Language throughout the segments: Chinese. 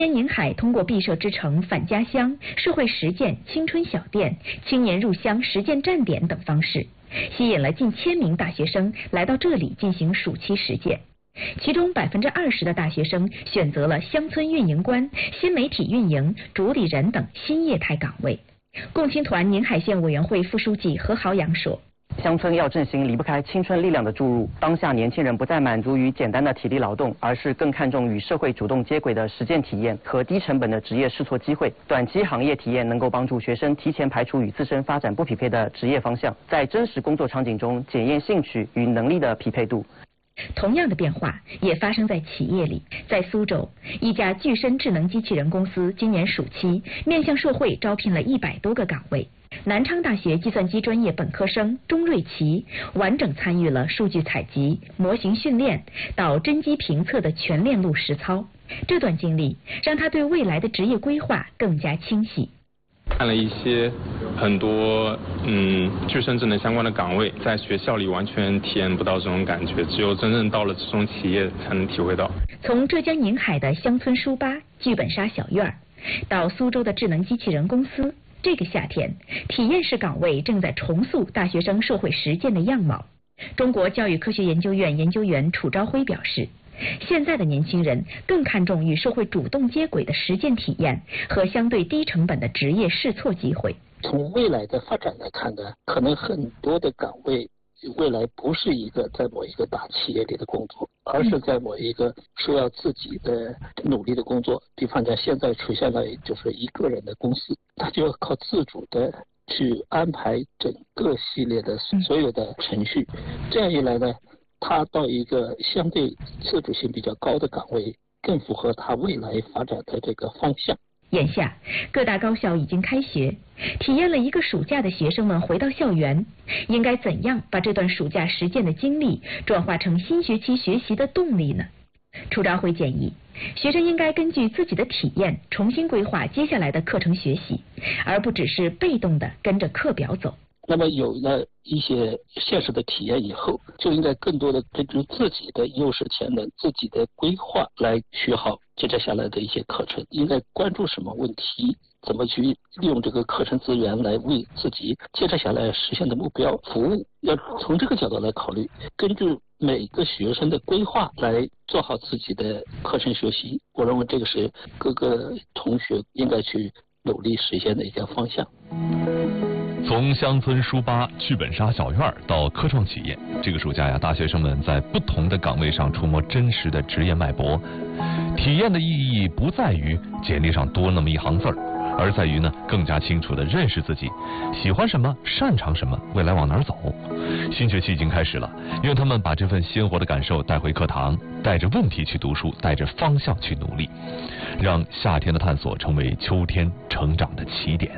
宁海通过毕设之城返家乡、社会实践、青春小店、青年入乡实践站点等方式，吸引了近1000名大学生来到这里进行暑期实践。其中20%的大学生选择了乡村运营官、新媒体运营、主理人等新业态岗位。共青团宁海县委员会副书记何豪阳说。 乡村要振兴，离不开青春力量的注入。当下年轻人不再满足于简单的体力劳动，而是更看重与社会主动接轨的实践体验和低成本的职业试错机会。短期行业体验能够帮助学生提前排除与自身发展不匹配的职业方向，在真实工作场景中检验兴趣与能力的匹配度。 同样的变化也发生在企业里。在苏州，一家具身智能机器人公司今年暑期面向社会招聘了100多个岗位。南昌大学计算机专业本科生钟瑞奇完整参与了数据采集、模型训练到真机评测的全链路实操。这段经历让他对未来的职业规划更加清晰。 看了一些很多具身智能相关的岗位，在学校里完全体验不到这种感觉，只有真正到了这种企业才能体会到。 从浙江宁海的乡村书吧剧本杀小院到苏州的智能机器人公司，这个夏天体验式岗位正在重塑大学生社会实践的样貌。中国教育科学研究院研究员楚朝晖表示，现在的年轻人更看重与社会主动接轨的实践体验和相对低成本的职业试错机会。 从未来的发展来看呢，可能很多的岗位未来不是一个在某一个大企业里的工作，而是在某一个需要自己的努力的工作。比方讲，现在出现了就是一个人的公司，他就要靠自主的去安排整个系列的所有的程序。这样一来呢，他到一个相对自主性比较高的岗位，更符合他未来发展的这个方向。 眼下，各大高校已经开学，体验了一个暑假的学生们回到校园，应该怎样把这段暑假实践的经历转化成新学期学习的动力呢？楚朝晖建议，学生应该根据自己的体验重新规划接下来的课程学习，而不只是被动的跟着课表走。 那么有了一些现实的体验以后，就应该更多的根据自己的优势潜能、自己的规划来学好接着下来的一些课程，应该关注什么问题，怎么去利用这个课程资源来为自己接着下来实现的目标服务。要从这个角度来考虑，根据每个学生的规划来做好自己的课程学习。我认为这个是各个同学应该去努力实现的一个方向。 从乡村书吧、剧本杀小院到科创企业，这个暑假呀，大学生们在不同的岗位上触摸真实的职业脉搏。体验的意义不在于简历上多那么一行字儿，而在于呢更加清楚地认识自己，喜欢什么，擅长什么，未来往哪儿走。新学期已经开始了，愿他们把这份鲜活的感受带回课堂，带着问题去读书，带着方向去努力，让夏天的探索成为秋天成长的起点。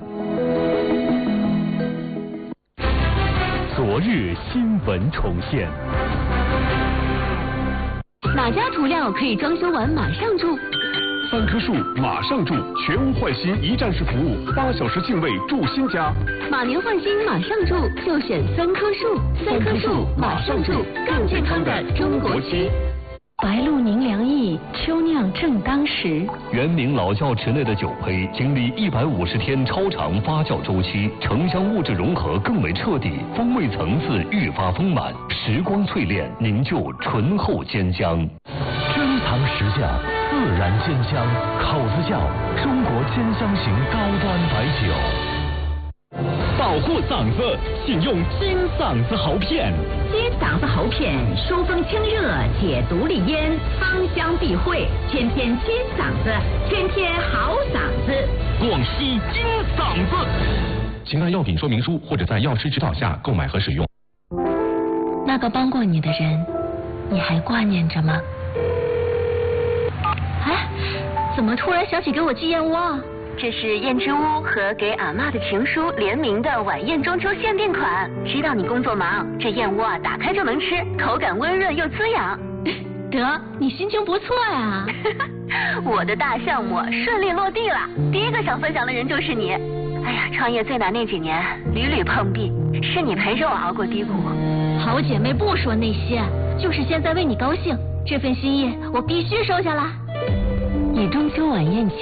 昨日新闻重现。 哪家涂料可以装修完马上住 ？3棵树马上住，全屋换新一站式服务，8小时净位住新家。 马年换新马上住，就选3棵树。3棵树马上住，更健康的中国区。 白露宁凉意，秋酿正当时。 原宁老窖池内的酒胚经历150天超长发酵周期，城乡物质融合更为彻底，风味层次愈发丰满，时光淬炼凝就醇厚坚香。珍藏实窖，自然坚香，口子窖，中国坚香型高端白酒。保护嗓子，请用金嗓子喉片。 金嗓子喉片，疏风清热，解毒利咽，芳香避秽，天天金嗓子，天天好嗓子。 广西金嗓子。 请看药品说明书或者在药师指导下购买和使用。 那个帮过你的人，你还挂念着吗？ 哎，怎么突然想起给我寄燕窝啊？这是燕之屋和给阿嬷的情书联名的晚宴中秋限定款。知道你工作忙，这燕窝啊打开就能吃，口感温润又滋养。 得，你心情不错呀。 我的大项目顺利落地了，第一个想分享的人就是你。哎呀，创业最难那几年，屡屡碰壁，是你陪着我熬过低谷。 好姐妹不说那些，就是现在为你高兴，这份心意我必须收下了。 以中秋晚宴